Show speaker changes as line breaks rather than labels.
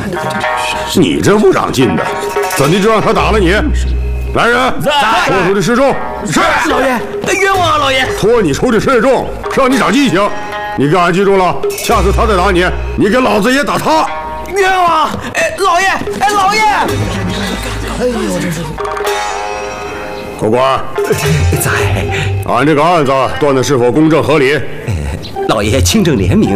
你这不长进的，怎的就让他打了你？来人，拖出去示众。是，
老爷，冤枉啊，老爷！
拖你出去示众，让你长记性。你给俺记住了，下次他再打你，你给老子也打他。
冤枉！老爷，老爷！哎呦，这是！
口官，
在。
俺这个案子断的是否公正合理？
老爷清正廉明，